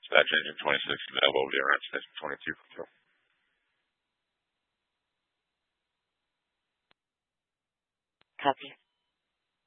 That changing 26 available will be around 22 for Phil. Copy.